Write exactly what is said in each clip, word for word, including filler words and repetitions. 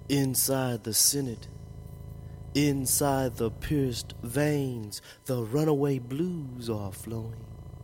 Inside the Senate, inside the pierced veins, the runaway blues are flowing.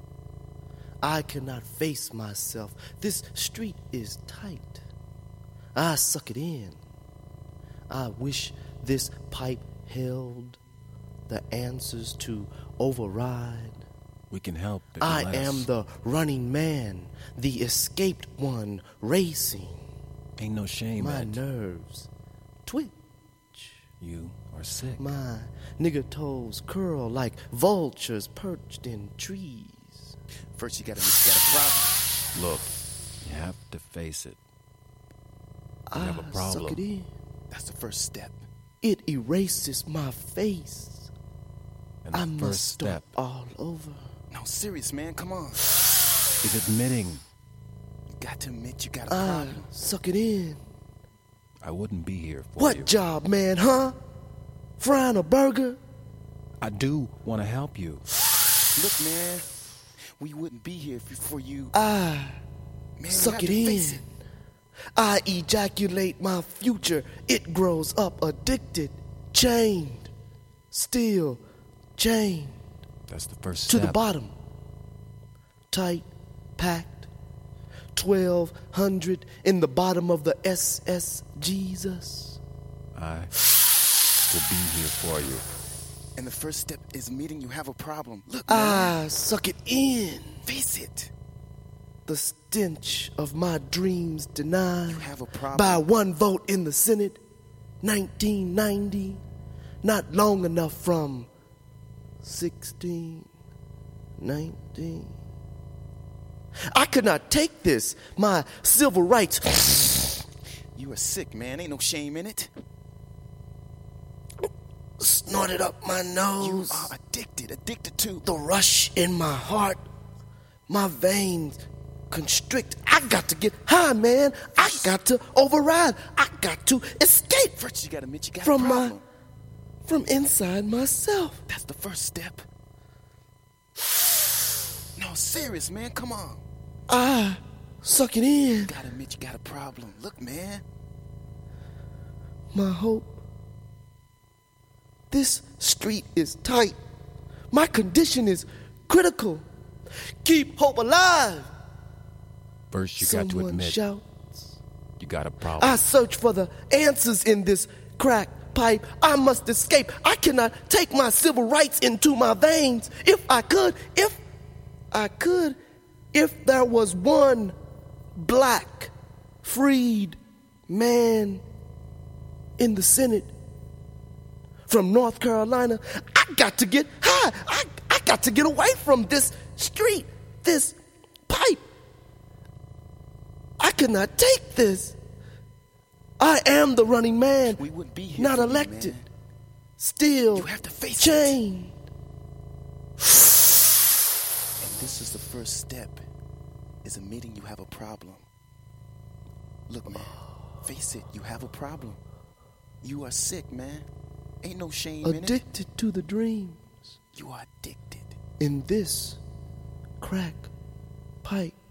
I cannot face myself. This street is tight. I suck it in. I wish this pipe held the answers to override. We can help. I am the running man, the escaped one racing. Ain't no shame. My at nerves twitch. You are sick. My nigger toes curl like vultures perched in trees. First you gotta you got a problem. Look, you have to face it. You I have a problem. suck it in. That's the first step. It erases my face. And the I first must start step all over. No, serious, man. Come on. is admitting. You got to admit you got a I problem. suck it in. I wouldn't be here for What you. job, man, huh? Frying a burger? I do want to help you. Look, man, we wouldn't be here if you- for you. I Man, you suck have it to in. face it. I ejaculate my future. It grows up addicted, chained, still chained That's the first to step. the bottom. Tight, packed, twelve hundred in the bottom of the S S Jesus. I will be here for you. And the first step is admitting you have a problem. Look, man, I suck it in. face it. The stench of my dreams denied You have a problem. by one vote in the Senate, nineteen ninety, not long enough from sixteen, nineteen. I could not take this, my civil rights. You are sick, man. Ain't no shame in it. Snorted up my You nose, are addicted. Addicted to. the rush in my heart, my veins constrict. I got to get high, man. I got to override. I got to escape First, you got to admit you got from a my, problem. from inside myself. That's the first step. No, serious, man. Come on. I suck it in. You got to admit you got a problem. Look, man. My hope. This street is tight. My condition is critical. Keep hope alive. First, you Someone got to admit shouts. you got a problem. I search for the answers in this crack pipe. I must escape. I cannot take my civil rights into my veins. If I could, if I could, if there was one black freed man in the Senate from North Carolina, I got to get high. I, I got to get away from this street, this pipe. I could not take this. I am the running man, We wouldn't be here not for you, elected, man. still You have to face it. chained. And this is the first step, is admitting you have a problem. Look, man, face it, you have a problem. You are sick, man. Ain't no shame in it. Addicted to the dreams You are addicted. in this crack pipe.